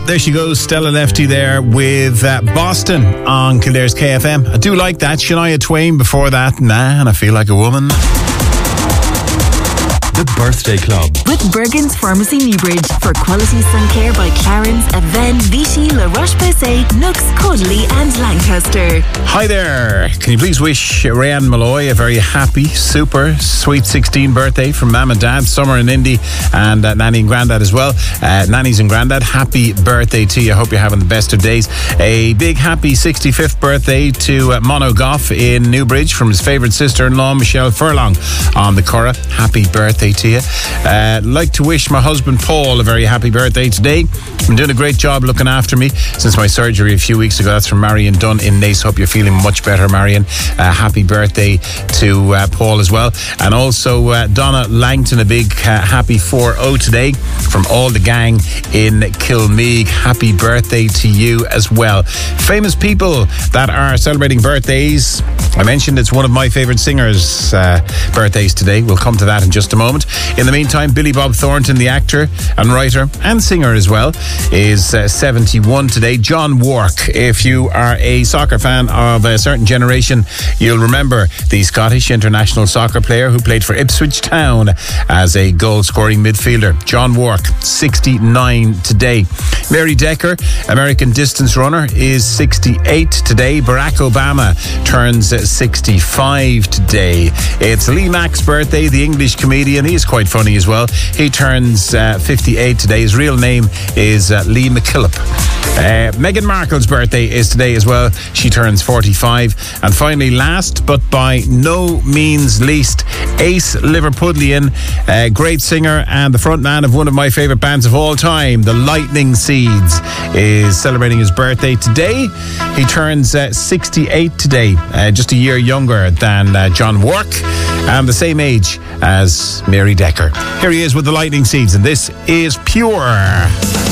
there she goes, Stella Lefty there with Boston on Kildare's KFM. I do like that. Shania Twain before that. Nah, and I feel like a woman. The Birthday Club. With Bergen's Pharmacy Newbridge for quality sun care by Clarence, Aven, Vichy, La Roche-Posay, Nooks, Codley and Lancaster. Hi there. Can you please wish Rayanne Malloy a very happy, super sweet 16th birthday from Mum and Dad, Summer and Indy, and Nanny and Grandad as well. Nannies and Grandad, happy birthday to you. I hope you're having the best of days. A big happy 65th birthday to Mono Goff in Newbridge from his favourite sister-in-law, Michelle Furlong on the Curragh. Happy birthday to you. Like to wish my husband Paul a very happy birthday today. Been doing a great job looking after me since my surgery a few weeks ago. That's from Marion Dunn in Nace. Hope you're feeling much better, Marion. Happy birthday to Paul as well. And also Donna Langton, a big happy 4-0 today from all the gang in Kilmeague. Happy birthday to you as well. Famous people that are celebrating birthdays. I mentioned it's one of my favourite singers' birthdays today. We'll come to that in just a moment. In the meantime, Billy Bob Thornton, the actor and writer and singer as well, is 71 today. John Wark, if you are a soccer fan of a certain generation, you'll remember the Scottish international soccer player who played for Ipswich Town as a goal-scoring midfielder. John Wark, 69 today. Mary Decker, American distance runner, is 68 today. Barack Obama turns 65 today. It's Lee Mack's birthday, the English comedian. He is quite funny as well. He turns 58 today. His real name is Lee McKillop. Meghan Markle's birthday is today as well. She turns 45. And finally, last but by no means least, Ace Liverpudlian, great singer and the frontman of one of my favourite bands of all time, the Lightning Seeds, is celebrating his birthday today. He turns 68 today, just a year younger than John Wark and the same age as Mary Decker. Here he is with the Lightning Seeds, and this is Pure.